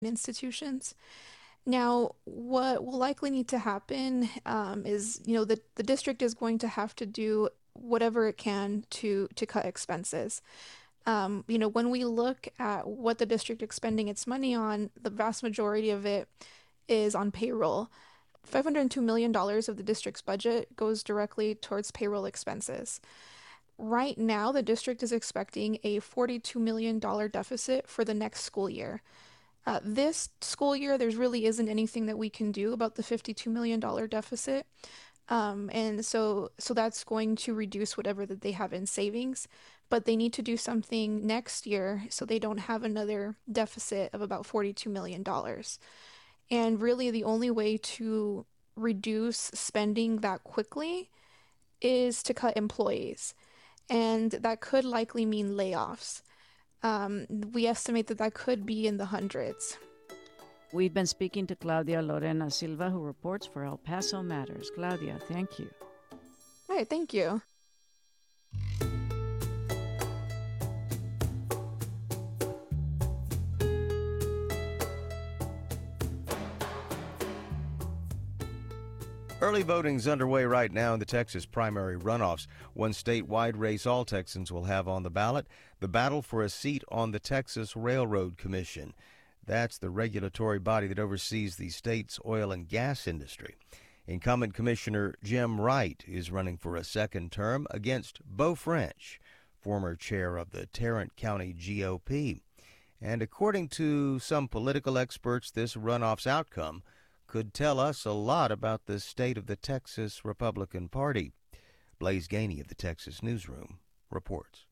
institutions. Now, what will likely need to happen is, the district is going to have to do whatever it can to cut expenses. When we look at what the district is spending its money on, the vast majority of it is on payroll. $502 million of the district's budget goes directly towards payroll expenses. Right now, the district is expecting a $42 million deficit for the next school year. This school year, there really isn't anything that we can do about the $52 million deficit. And so that's going to reduce whatever that they have in savings, but they need to do something next year so they don't have another deficit of about $42 million. And really, the only way to reduce spending that quickly is to cut employees. And that could likely mean layoffs. We estimate that that could be in the hundreds. We've been speaking to Claudia Lorena Silva, who reports for El Paso Matters. Claudia, thank you. All right, thank you. Early voting's underway right now in the Texas primary runoffs. One statewide race all Texans will have on the ballot, the battle for a seat on the Texas Railroad Commission. That's the regulatory body that oversees the state's oil and gas industry. Incumbent Commissioner Jim Wright is running for a second term against Beau French, former chair of the Tarrant County GOP. And according to some political experts, this runoff's outcome could tell us a lot about the state of the Texas Republican Party. Blaise Gainey of the Texas Newsroom reports.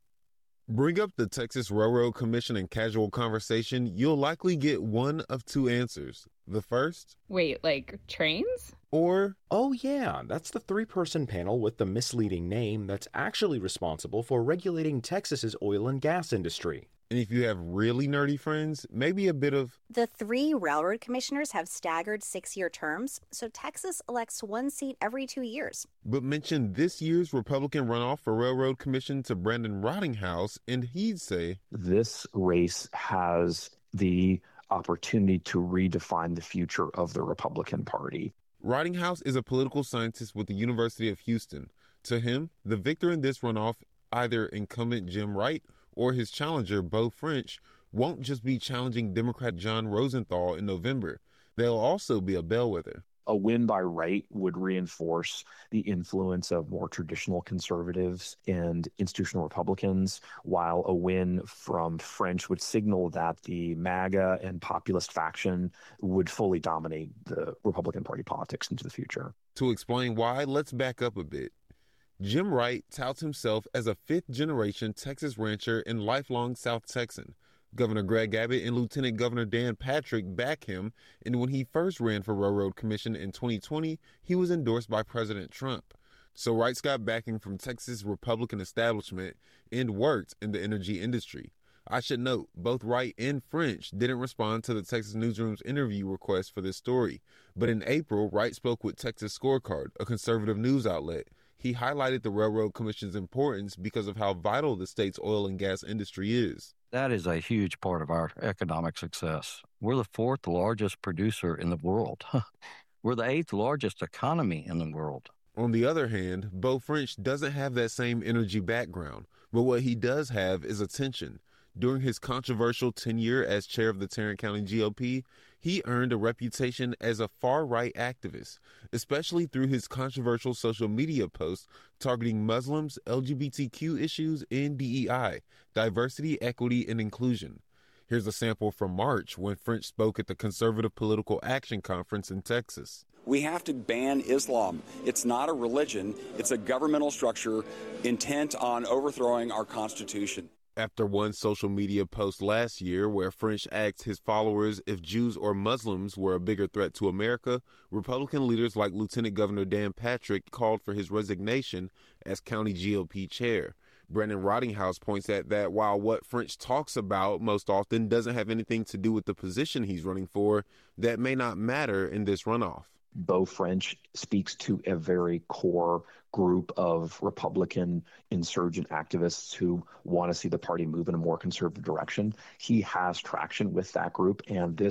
Bring up the Texas Railroad Commission in casual conversation, you'll likely get one of two answers. The first, wait, like trains? Or, oh yeah, that's the three-person panel with the misleading name that's actually responsible for regulating Texas's oil and gas industry. And if you have really nerdy friends, maybe a bit of... The three railroad commissioners have staggered 6-year terms, so Texas elects one seat every 2 years. But mention this year's Republican runoff for Railroad Commission to Brandon Rottinghouse, and he'd say... This race has the opportunity to redefine the future of the Republican Party. Rottinghouse is a political scientist with the University of Houston. To him, the victor in this runoff, either incumbent Jim Wright or his challenger, Beau French, won't just be challenging Democrat John Rosenthal in November. They'll also be a bellwether. A win by Wright would reinforce the influence of more traditional conservatives and institutional Republicans, while a win from French would signal that the MAGA and populist faction would fully dominate the Republican Party politics into the future. To explain why, let's back up a bit. Jim Wright touts himself as a fifth-generation Texas rancher and lifelong South Texan. Governor Greg Abbott and Lieutenant Governor Dan Patrick back him, and when he first ran for Railroad Commission in 2020, he was endorsed by President Trump. So Wright's got backing from Texas Republican establishment and worked in the energy industry. I should note, both Wright and French didn't respond to the Texas Newsroom's interview request for this story. But in April, Wright spoke with Texas Scorecard, a conservative news outlet. He highlighted the Railroad Commission's importance because of how vital the state's oil and gas industry is. That is a huge part of our economic success. We're the fourth largest producer in the world. We're the eighth largest economy in the world. On the other hand, Beau French doesn't have that same energy background, but what he does have is attention. During his controversial tenure as chair of the Tarrant County GOP, he earned a reputation as a far-right activist, especially through his controversial social media posts targeting Muslims, LGBTQ issues, and DEI, diversity, equity, and inclusion. Here's a sample from March when French spoke at the Conservative Political Action Conference in Texas. We have to ban Islam. It's not a religion. It's a governmental structure intent on overthrowing our Constitution. After one social media post last year where French asked his followers if Jews or Muslims were a bigger threat to America, Republican leaders like Lieutenant Governor Dan Patrick called for his resignation as county GOP chair. Brandon Rottinghouse points at that while what French talks about most often doesn't have anything to do with the position he's running for, that may not matter in this runoff. Beau French speaks to a very core group of Republican insurgent activists who want to see the party move in a more conservative direction. He has traction with that group, and this